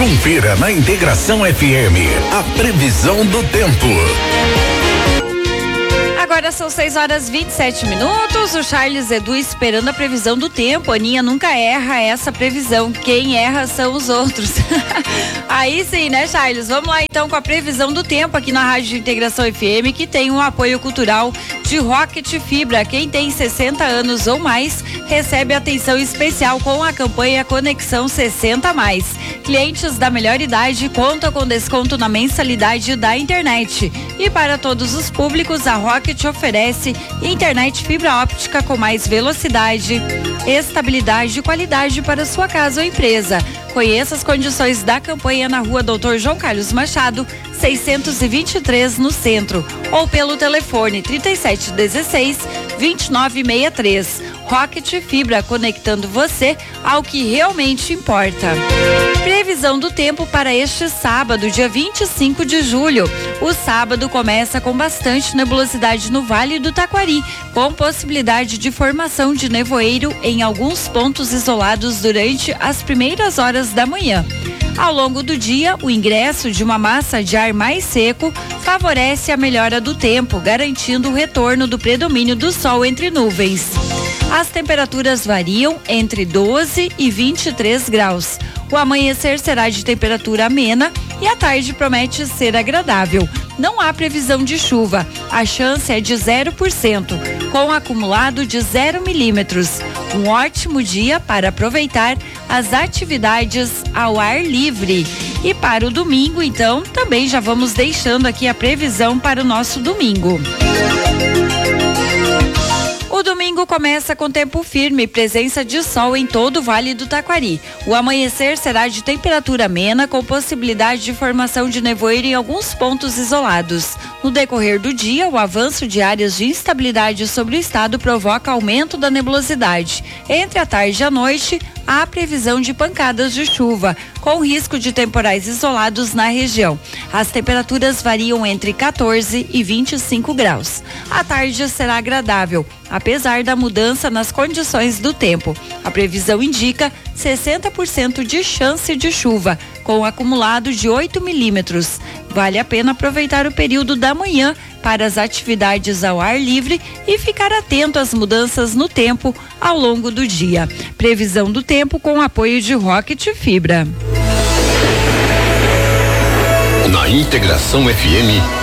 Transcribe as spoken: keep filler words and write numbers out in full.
Confira na Integração F M a previsão do tempo. Agora são seis horas e vinte e sete minutos. O Charles Edu esperando a previsão do tempo. A Aninha nunca erra essa previsão. Quem erra são os outros. Aí sim, né, Charles? Vamos lá então com a previsão do tempo aqui na Rádio de Integração F M, que tem um apoio cultural de Rocket Fibra. Quem tem sessenta anos ou mais recebe atenção especial com a campanha Conexão sessenta mais. Clientes da melhor idade contam com desconto na mensalidade da internet. E para todos os públicos, a Rocket oferece internet fibra óptica com mais velocidade, estabilidade e qualidade para sua casa ou empresa. Conheça as condições da campanha na rua Doutor João Carlos Machado, seiscentos e vinte e três, no centro, ou pelo telefone trinta e sete dezesseis, vinte e nove sessenta e três. Rocket Fibra, conectando você ao que realmente importa. Previsão do tempo para este sábado, dia vinte e cinco de julho. O sábado começa com bastante nebulosidade no Vale do Taquari, com possibilidade de formação de nevoeiro em alguns pontos isolados durante as primeiras horas da manhã. Ao longo do dia, o ingresso de uma massa de ar mais seco favorece a melhora do tempo, garantindo o retorno do predomínio do sol entre nuvens. As temperaturas variam entre doze e vinte e três graus. O amanhecer será de temperatura amena e a tarde promete ser agradável. Não há previsão de chuva. A chance é de zero por cento, com acumulado de zero milímetros. Um ótimo dia para aproveitar as atividades ao ar livre. E para o domingo, então, também já vamos deixando aqui a previsão para o nosso domingo. O domingo começa com tempo firme e presença de sol em todo o Vale do Taquari. O amanhecer será de temperatura amena, com possibilidade de formação de nevoeiro em alguns pontos isolados. No decorrer do dia, o avanço de áreas de instabilidade sobre o estado provoca aumento da nebulosidade. Entre a tarde e a noite, há previsão de pancadas de chuva, com risco de temporais isolados na região. As temperaturas variam entre quatorze e vinte e cinco graus. A tarde será agradável, apesar da mudança nas condições do tempo. A previsão indica sessenta por cento de chance de chuva, com acumulado de oito milímetros. Vale a pena aproveitar o período da manhã para as atividades ao ar livre e ficar atento às mudanças no tempo ao longo do dia. Previsão do tempo com apoio de Rocket Fibra. Na Integração F M,